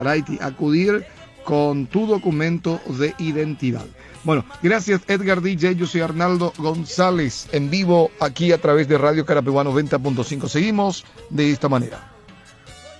Haití, acudir con tu documento de identidad. Bueno, gracias Edgar DJ, yo soy Arnaldo González, en vivo aquí a través de Radio Carapeguá 90.5. Seguimos de esta manera.